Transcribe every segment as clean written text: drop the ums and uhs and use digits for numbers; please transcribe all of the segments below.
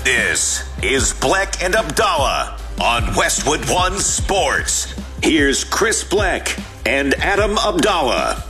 This is Bleck and Abdallah on Westwood One Sports. Here's Chris Bleck and Adam Abdallah.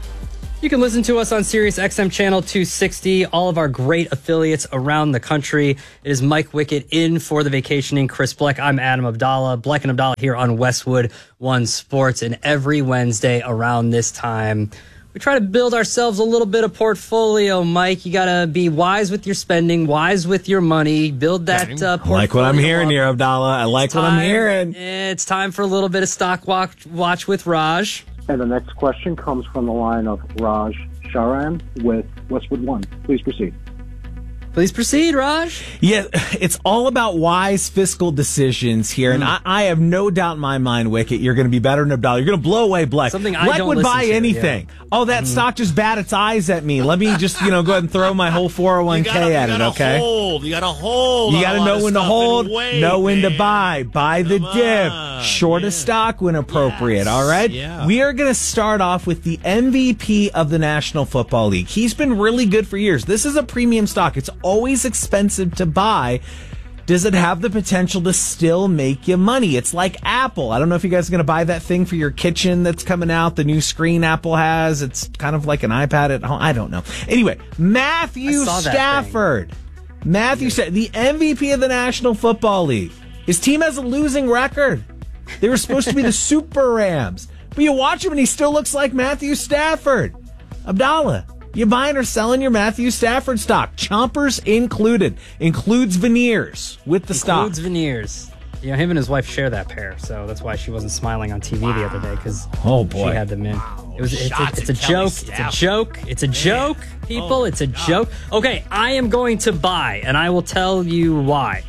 You can listen to us on Sirius XM Channel 260, all of our great affiliates around the country. It is Mike Wickett in for the vacationing Chris Bleck. I'm Adam Abdallah. Bleck and Abdallah here on Westwood One Sports. And every Wednesday around this time, we try to build ourselves a little bit of portfolio, Mike. You got to be wise with your spending, wise with your money, build that portfolio. I like what I'm hearing here, Abdallah. I like what I'm hearing. It's time for a little bit of stock watch with Raj. And the next question comes from the line of Raj Sharan with Westwood One. Please proceed. Please proceed, Raj. Yeah, it's all about wise fiscal decisions here, and I have no doubt in my mind, Wicket, you're going to be better than Abdallah. You're going to blow away Bleck. Something I Bleck don't would listen buy to, anything. Yeah. Oh, that stock just bat its eyes at me. Let me just go ahead and throw my whole 401k at it, okay? You got to hold. You got to know when to hold, know when to buy. Buy the dip. Short a stock when appropriate, all right? Yeah. We are going to start off with the MVP of the National Football League. He's been really good for years. This is a premium stock. It's always expensive to buy. Does it have the potential to still make you money? It's like Apple. I don't know if you guys are going to buy that thing for your kitchen that's coming out, the new screen Apple has. It's kind of like an iPad at home. I don't know. Anyway, Matthew Stafford. Matthew Stafford, the MVP of the National Football League. His team has a losing record. They were supposed to be the Super Rams. But you watch him and he still looks like Matthew Stafford. Abdallah, you buying or selling your Matthew Stafford stock? Chompers included. Includes veneers with the stock. Includes veneers. You know, him and his wife share that pair, so that's why she wasn't smiling on TV the other day, because she had them in. It's a joke. It's a joke. It's a joke, people. It's a joke. Okay, I am going to buy, and I will tell you why.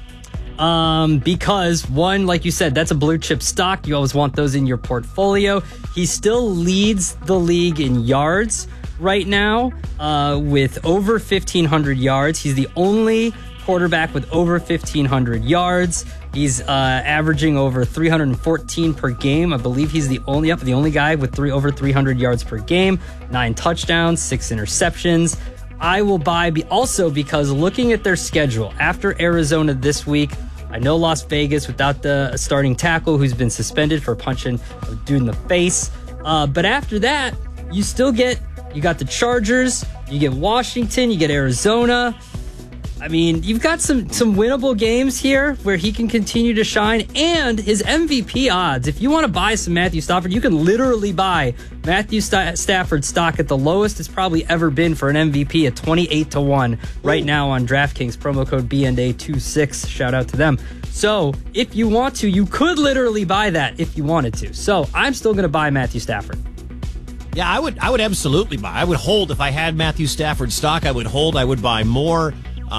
Because one, like you said, that's a blue chip stock. You always want those in your portfolio. He still leads the league in yards right now, with over 1,500 yards. He's the only quarterback with over 1,500 yards. He's averaging over 314 per game. I believe he's the only guy with over 300 yards per game, 9 touchdowns, 6 interceptions. I will buy also because looking at their schedule after Arizona this week, I know Las Vegas without the starting tackle who's been suspended for punching a dude in the face. But after that, you got the Chargers, you get Washington, you get Arizona. I mean, you've got some winnable games here where he can continue to shine, and his MVP odds. If you want to buy some Matthew Stafford, you can literally buy Matthew Stafford stock at the lowest it's probably ever been for an MVP at 28-1 right now on DraftKings. Promo code BNA26. Shout out to them. So if you want to, you could literally buy that if you wanted to. So I'm still going to buy Matthew Stafford. Yeah, I would absolutely buy. I would hold if I had Matthew Stafford stock. I would hold. I would buy more.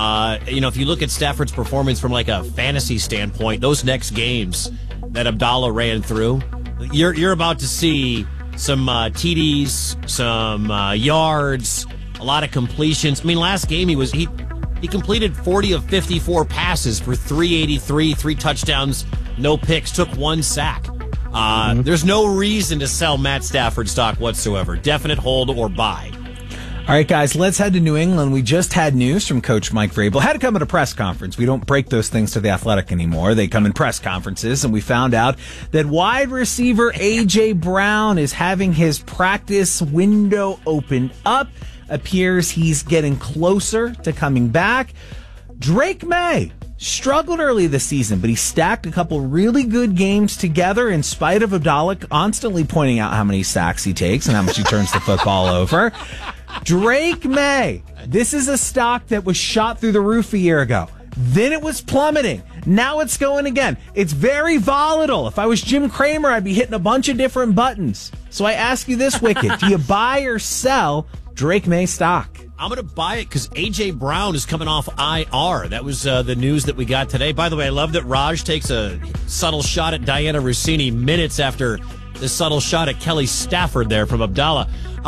If you look at Stafford's performance from like a fantasy standpoint, those next games that Abdallah ran through, you're about to see some TDs, some yards, a lot of completions. I mean, last game he completed 40 of 54 passes for 383, 3 touchdowns, no picks, took 1 sack. There's no reason to sell Matt Stafford stock whatsoever. Definite hold or buy. All right, guys, let's head to New England. We just had news from Coach Mike Vrabel. Had to come at a press conference. We don't break those things to The Athletic anymore. They come in press conferences, and we found out that wide receiver A.J. Brown is having his practice window opened up. Appears he's getting closer to coming back. Drake May struggled early this season, but he stacked a couple really good games together in spite of Abdallah constantly pointing out how many sacks he takes and how much he turns the football over. Drake May, this is a stock that was shot through the roof a year ago. Then it was plummeting. Now it's going again. It's very volatile. If I was Jim Cramer, I'd be hitting a bunch of different buttons. So I ask you this, Wicket, do you buy or sell Drake May stock? I'm going to buy it because A.J. Brown is coming off IR. That was the news that we got today. By the way, I love that Raj takes a subtle shot at Diana Rossini minutes after the subtle shot at Kelly Stafford there from Abdallah.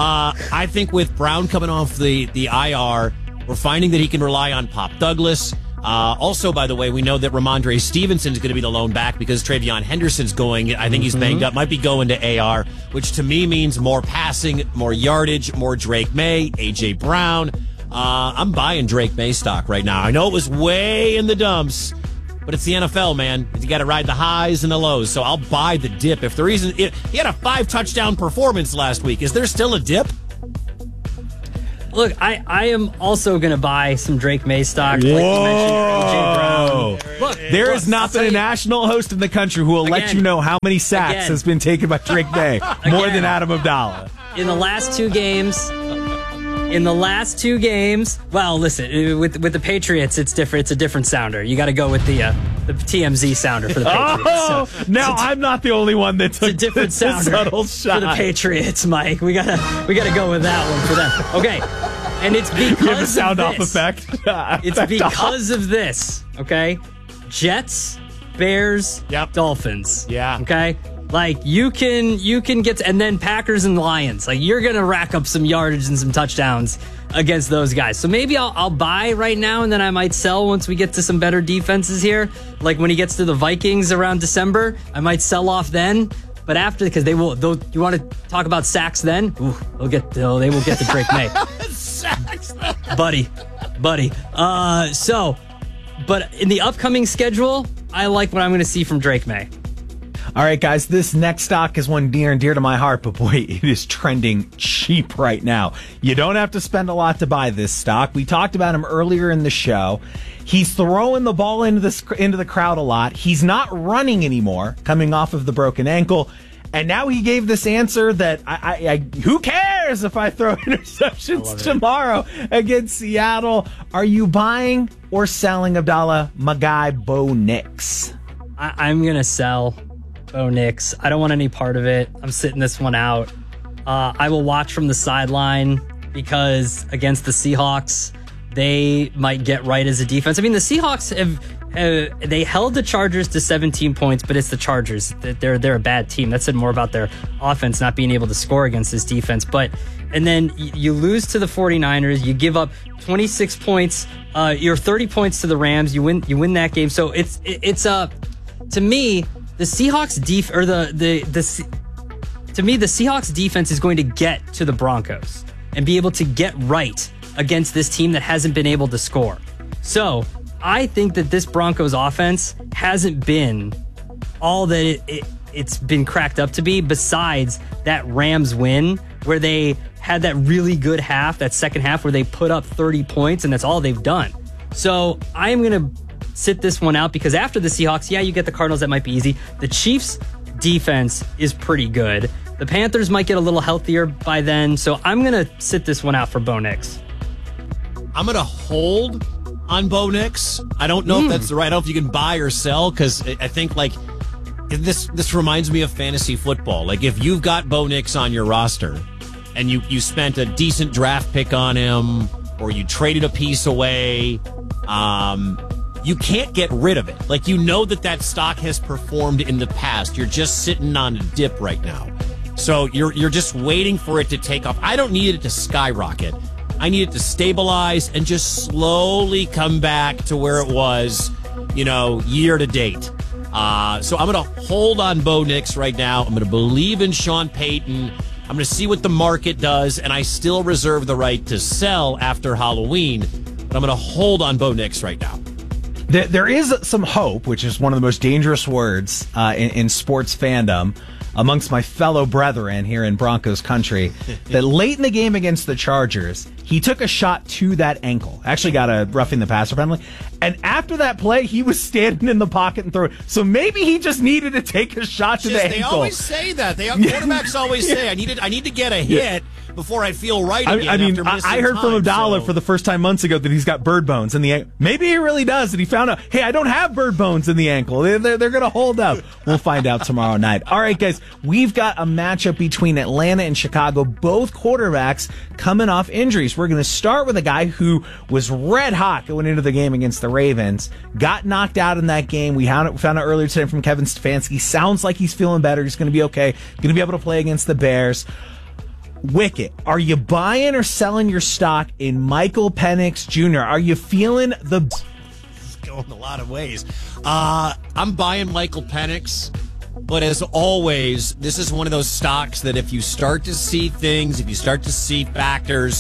I think with Brown coming off the IR, we're finding that he can rely on Pop Douglas. Also, by the way, we know that Ramondre Stevenson is going to be the lone back because Travion Henderson's going. I think he's banged up, might be going to AR, which to me means more passing, more yardage, more Drake May, A.J. Brown. I'm buying Drake May stock right now. I know it was way in the dumps, but it's the NFL, man. You got to ride the highs and the lows. So I'll buy the dip. If the reason he had a 5-touchdown performance last week, is there still a dip? Look, I am also going to buy some Drake May stock. Like you mentioned, AJ Brown. Look, there is not been a national host in the country who will let you know how many sacks has been taken by Drake May. More than Adam Abdallah. In the last two games, well, listen, with the Patriots, it's different. It's a different sounder. You got to go with the TMZ sounder for the Patriots. Now I'm not the only one that took a different sounder subtle shot for the Patriots, Mike. We gotta go with that one for them. Okay, and it's because you have a sound off effect. It's because of this. Okay, Jets, Bears, Dolphins. Yeah. Okay. Like, you can get and then Packers and Lions. Like, you're going to rack up some yardage and some touchdowns against those guys. So maybe I'll buy right now, and then I might sell once we get to some better defenses here. Like, when he gets to the Vikings around December, I might sell off then. But after, because you want to talk about sacks then? Ooh, they will get to Drake May. Sacks. Buddy. But in the upcoming schedule, I like what I'm going to see from Drake May. All right, guys, this next stock is one near and dear to my heart, but boy, it is trending cheap right now. You don't have to spend a lot to buy this stock. We talked about him earlier in the show. He's throwing the ball into the crowd a lot. He's not running anymore, coming off of the broken ankle. And now he gave this answer that who cares if I throw interceptions tomorrow against Seattle? Are you buying or selling, Abdallah, my guy Bo Nix? I'm going to sell Bo Nix. I don't want any part of it. I'm sitting this one out. I will watch from the sideline because against the Seahawks, they might get right as a defense. I mean, the Seahawks they held the Chargers to 17 points, but it's the Chargers. They're a bad team. That said more about their offense not being able to score against this defense. And then you lose to the 49ers. You give up 26 points. You're 30 points to the Rams. You win that game. So it's to me, the Seahawks the Seahawks defense is going to get to the Broncos and be able to get right against this team that hasn't been able to score. So I think that this Broncos offense hasn't been all that it's been cracked up to be, besides that Rams win where they had that really good half, that second half where they put up 30 points, and that's all they've done. So I'm going to sit this one out because after the Seahawks, you get the Cardinals. That might be easy. The Chiefs' defense is pretty good. The Panthers might get a little healthier by then. So I'm going to sit this one out for Bo Nix. I'm going to hold on Bo Nix. I don't know if that's the right. I don't know if you can buy or sell, because I think this reminds me of fantasy football. Like, if you've got Bo Nix on your roster and you spent a decent draft pick on him, or you traded a piece away, you can't get rid of it. Like, you know that stock has performed in the past. You're just sitting on a dip right now. So you're just waiting for it to take off. I don't need it to skyrocket. I need it to stabilize and just slowly come back to where it was, year to date. So I'm going to hold on Bo Nix right now. I'm going to believe in Sean Payton. I'm going to see what the market does, and I still reserve the right to sell after Halloween. But I'm going to hold on Bo Nix right now. There is some hope, which is one of the most dangerous words in sports fandom amongst my fellow brethren here in Broncos country, that late in the game against the Chargers, he took a shot to that ankle. Actually got a roughing the passer penalty. And after that play, he was standing in the pocket and throwing. So maybe he just needed to take a shot to the ankle. They always say that. Quarterbacks always say, I need to get a hit before I feel right again. I heard from Abdallah for the first time months ago that he's got bird bones in the ankle. Maybe he really does, and he found out, hey, I don't have bird bones in the ankle. They're going to hold up. We'll find out tomorrow night. All right, guys, we've got a matchup between Atlanta and Chicago, both quarterbacks coming off injuries. We're going to start with a guy who was red hot going into the game against the Ravens, got knocked out in that game. We found out earlier today from Kevin Stefanski. Sounds like he's feeling better. He's going to be okay. Going to be able to play against the Bears. Wicket, are you buying or selling your stock in Michael Penix Jr.? Are you feeling the... It's going a lot of ways. I'm buying Michael Penix, but as always, this is one of those stocks that if you start to see things, if you start to see factors,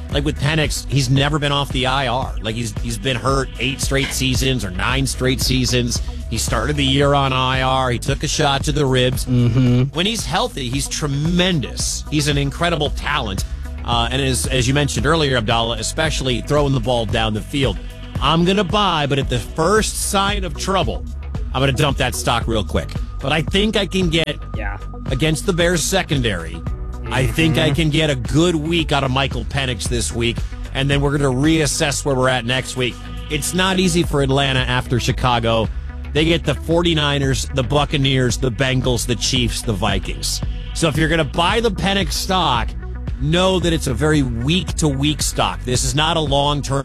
like with Penix, he's never been off the IR. Like he's been hurt 8 straight seasons or 9 straight seasons. He started the year on IR. He took a shot to the ribs. Mm-hmm. When he's healthy, he's tremendous. He's an incredible talent. And as you mentioned earlier, Abdallah, especially throwing the ball down the field. I'm going to buy, but at the first sign of trouble, I'm going to dump that stock real quick. But I think I can get, against the Bears secondary, I think I can get a good week out of Michael Penix this week, and then we're going to reassess where we're at next week. It's not easy for Atlanta after Chicago. They get the 49ers, the Buccaneers, the Bengals, the Chiefs, the Vikings. So if you're going to buy the Penix stock, know that it's a very week-to-week stock. This is not a long-term.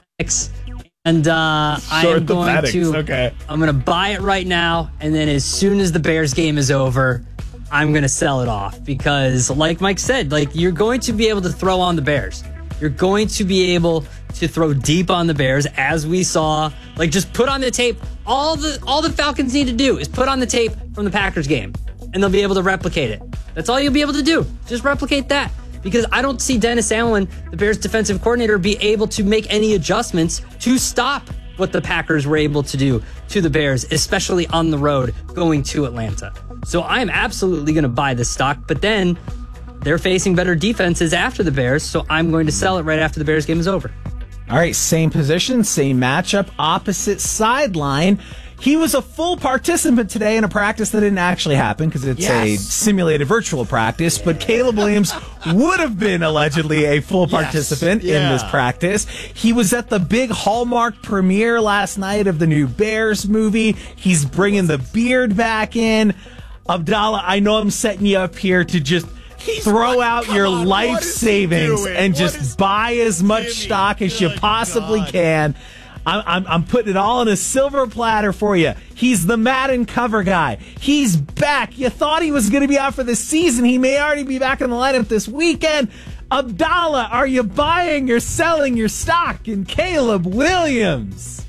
And I'm going to buy it right now, and then as soon as the Bears game is over, I'm going to sell it off because, like Mike said, like you're going to be able to throw on the Bears. You're going to be able to throw deep on the Bears, as we saw. Like, just put on the tape. All the Falcons need to do is put on the tape from the Packers game, and they'll be able to replicate it. That's all you'll be able to do. Just replicate that. Because I don't see Dennis Allen, the Bears defensive coordinator, be able to make any adjustments to stop what the Packers were able to do to the Bears, especially on the road going to Atlanta. So I'm absolutely going to buy this stock, but then they're facing better defenses after the Bears, so I'm going to sell it right after the Bears game is over. All right, same position, same matchup, opposite sideline. He was a full participant today in a practice that didn't actually happen because it's a simulated virtual practice, but Caleb Williams would have been allegedly a full participant in this practice. He was at the big Hallmark premiere last night of the new Bears movie. He's bringing the beard back in. Abdallah, I know I'm setting you up here to just throw out your life savings and just buy as much stock as you possibly can. I'm putting it all on a silver platter for you. He's the Madden cover guy. He's back. You thought he was going to be out for the season. He may already be back in the lineup this weekend. Abdallah, are you buying or selling your stock in Caleb Williams?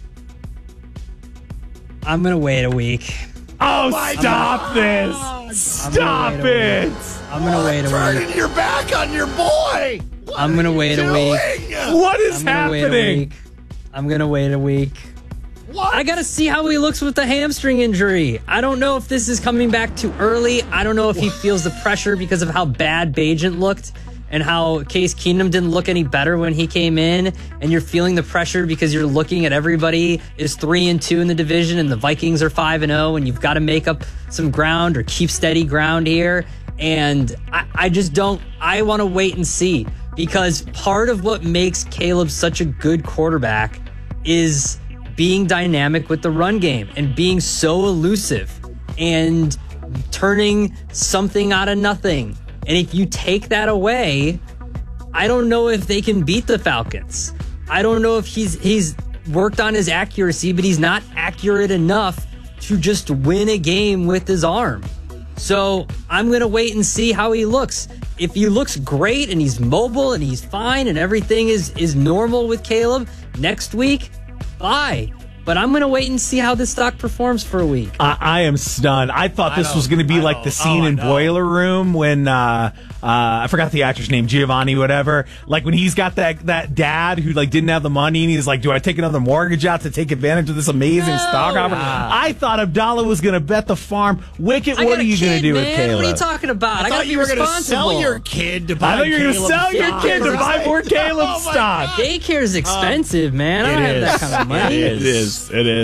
I'm going to wait a week. Oh, stop this. Stop it. I'm going to wait a week. Turning your back on your boy. I'm going to wait a week. What is happening? I'm going to wait a week. What? I got to see how he looks with the hamstring injury. I don't know if this is coming back too early. I don't know if he feels the pressure because of how bad Bagent looked and how Case Keenum didn't look any better when he came in. And you're feeling the pressure because you're looking at everybody is 3-2 in the division and the Vikings are 5-0 and you've got to make up some ground or keep steady ground here. And I just don't. I want to wait and see because part of what makes Caleb such a good quarterback is being dynamic with the run game and being so elusive and turning something out of nothing. And if you take that away, I don't know if they can beat the Falcons. I don't know if he's worked on his accuracy, but he's not accurate enough to just win a game with his arm. So I'm going to wait and see how he looks. If he looks great and he's mobile and he's fine and everything is normal with Caleb next week, buy. But I'm going to wait and see how this stock performs for a week. I am stunned. I thought this was going to be like the scene in Boiler Room when I forgot the actor's name, Giovanni, whatever. Like when he's got that dad who like didn't have the money and he's like, do I take another mortgage out to take advantage of this amazing stock offer? I thought Abdallah was going to bet the farm. Wicket, what are you going to do with Caleb? What are you talking about? I got to be responsible. Sell your kid to buy. I thought you were going to sell your kid to buy more Caleb stock. Daycare is expensive, man. I don't have that kind of money. It is.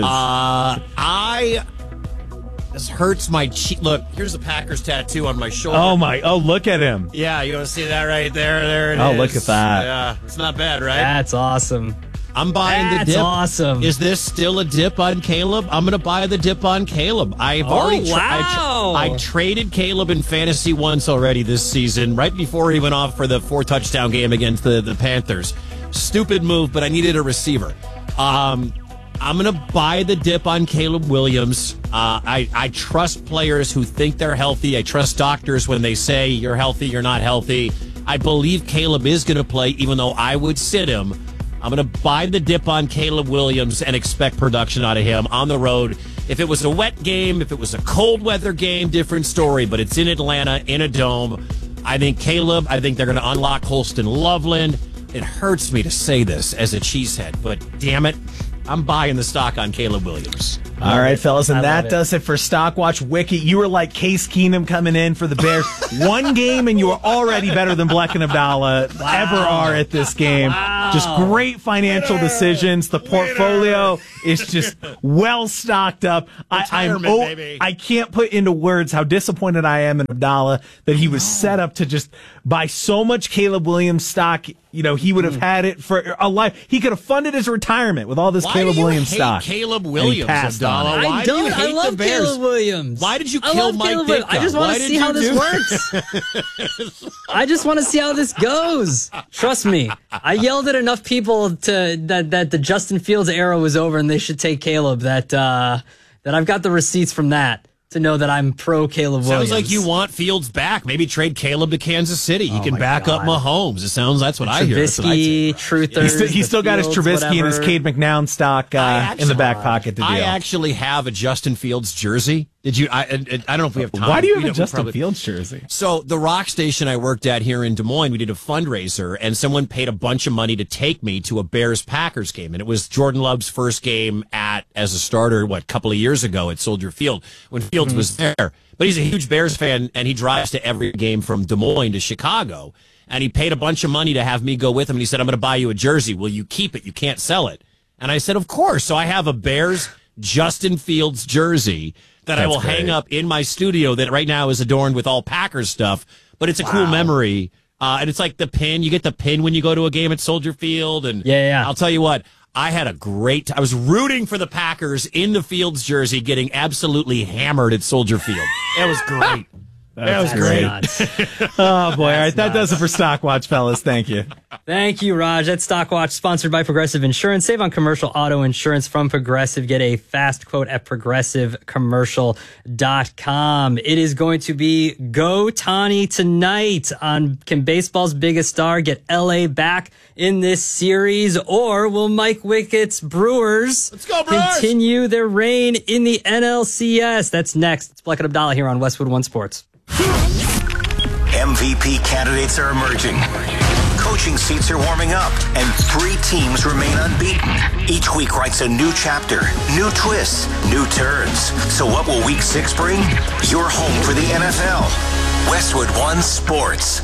This hurts my cheek. Look, here's a Packers tattoo on my shoulder. Oh, look at him. Yeah, you want to see that right there? There it is. Oh, look at that. Yeah, it's not bad, right? That's awesome. I'm buying the dip. That's awesome. Is this still a dip on Caleb? I'm going to buy the dip on Caleb. I've already I traded Caleb in fantasy once already this season, right before he went off for the 4-touchdown game against the Panthers. Stupid move, but I needed a receiver. I'm going to buy the dip on Caleb Williams. I trust players who think they're healthy. I trust doctors when they say you're healthy, you're not healthy. I believe Caleb is going to play, even though I would sit him. I'm going to buy the dip on Caleb Williams and expect production out of him on the road. If it was a wet game, if it was a cold weather game, different story. But it's in Atlanta, in a dome. I think they're going to unlock Holston Loveland. it hurts me to say this as a cheesehead, but damn it, I'm buying the stock on Caleb Williams. All right, fellas, and that does it for Stockwatch Wiki. You were like Case Keenum coming in for the Bears. One game, and you were already better than Bleck and Abdallah ever are at this game. Just great financial decisions. The portfolio is just well stocked up. I can't put into words how disappointed I am in Abdallah that he was set up to just buy so much Caleb Williams stock. You know, he would have had it for a life. He could have funded his retirement with all this Caleb Williams stock. Caleb Williams, Abdallah? Why do you hate I love the Bears? Caleb Williams. Why did you kill Mike Ditka? I just want to see how this works. I just want to see how this goes. Trust me. I yelled at enough people that the Justin Fields era was over and they should take Caleb. That I've got the receipts from that to know that I'm pro Caleb Williams. Sounds like you want Fields back. Maybe trade Caleb to Kansas City. He can back up Mahomes. That's what I hear. Trubisky, Truthers. He's still got his Trubisky and his Cade McNown stock in the back pocket to deal. I actually have a Justin Fields jersey. Did you? I don't know if we have time. Why do you have a Justin Fields jersey? So the rock station I worked at here in Des Moines, we did a fundraiser, and someone paid a bunch of money to take me to a Bears-Packers game, and it was Jordan Love's first game as a starter, a couple of years ago at Soldier Field when Fields was there. But he's a huge Bears fan, and he drives to every game from Des Moines to Chicago, and he paid a bunch of money to have me go with him, and he said, I'm going to buy you a jersey. Will you keep it? You can't sell it. And I said, of course. So I have a Bears Justin Fields jersey that I will hang up in my studio that right now is adorned with all Packers stuff, but it's a cool memory. And it's like the pin. You get the pin when you go to a game at Soldier Field. And I'll tell you what, I was rooting for the Packers in the Fields jersey, getting absolutely hammered at Soldier Field. It was great. That was great. Oh, boy. All right. That does it for Stockwatch, fellas. Thank you. Thank you, Raj. That's Stockwatch, sponsored by Progressive Insurance. Save on commercial auto insurance from Progressive. Get a fast quote at progressivecommercial.com. It is going to be Go Tawny tonight on Can Baseball's Biggest Star get LA back in this series, or will Mike Wickett's Brewers continue their reign in the NLCS? That's next. It's Bleck and Abdallah here on Westwood One Sports. MVP candidates are emerging. Coaching seats are warming up, and 3 teams remain unbeaten. Each week writes a new chapter, new twists, new turns. So what will Week 6 bring? Your home for the NFL. Westwood One Sports.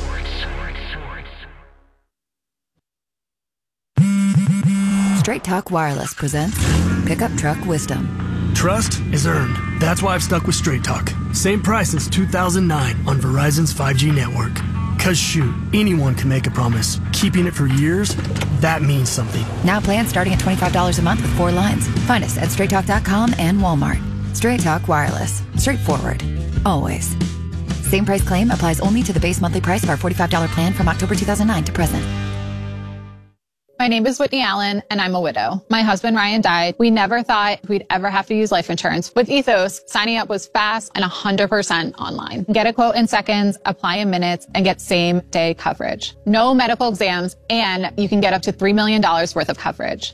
Straight Talk Wireless presents Pickup Truck Wisdom. Trust is earned. That's why I've stuck with Straight Talk. Same price since 2009 on Verizon's 5G network. Cause shoot, anyone can make a promise. Keeping it for years, that means something. Now plans starting at $25 a month with 4 lines. Find us at straighttalk.com and Walmart. Straight Talk Wireless. Straightforward. Always. Same price claim applies only to the base monthly price of our $45 plan from October 2009 to present. My name is Whitney Allen, and I'm a widow. My husband, Ryan, died. We never thought we'd ever have to use life insurance. With Ethos, signing up was fast and 100% online. Get a quote in seconds, apply in minutes, and get same-day coverage. No medical exams, and you can get up to $3 million worth of coverage.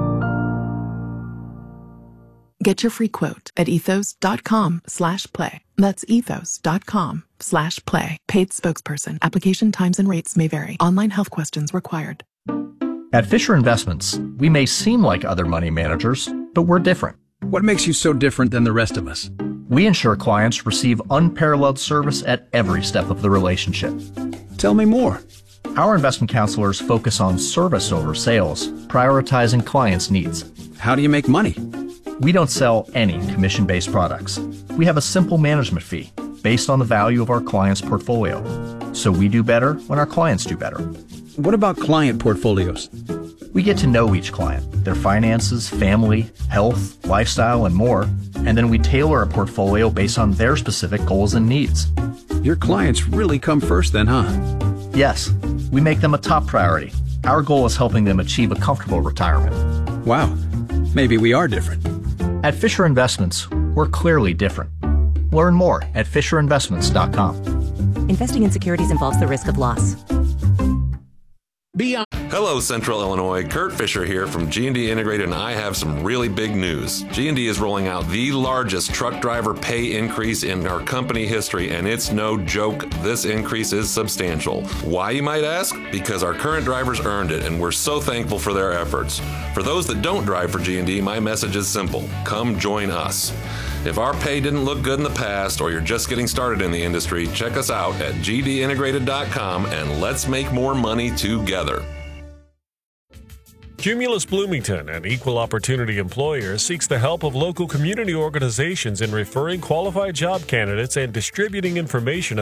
Get your free quote at ethos.com/play. That's ethos.com/play. Paid spokesperson. Application times and rates may vary. Online health questions required. At Fisher Investments, we may seem like other money managers, but we're different. What makes you so different than the rest of us? We ensure clients receive unparalleled service at every step of the relationship. Tell me more. Our investment counselors focus on service over sales, prioritizing clients' needs. How do you make money? We don't sell any commission-based products. We have a simple management fee based on the value of our clients' portfolio. So we do better when our clients do better. What about client portfolios? We get to know each client, their finances, family, health, lifestyle, and more, and then we tailor a portfolio based on their specific goals and needs. Your clients really come first then, huh? Yes, we make them a top priority. Our goal is helping them achieve a comfortable retirement. Wow, maybe we are different. At Fisher Investments, we're clearly different. Learn more at FisherInvestments.com. Investing in securities involves the risk of loss. Beyond. Hello, Central Illinois. Kurt Fisher here from G&D Integrated, and I have some really big news. G&D is rolling out the largest truck driver pay increase in our company history, and it's no joke. This increase is substantial. Why, you might ask? Because our current drivers earned it, and we're so thankful for their efforts. For those that don't drive for G&D, my message is simple. Come join us. If our pay didn't look good in the past, or you're just getting started in the industry, check us out at gdintegrated.com and let's make more money together. Cumulus Bloomington, an equal opportunity employer, seeks the help of local community organizations in referring qualified job candidates and distributing information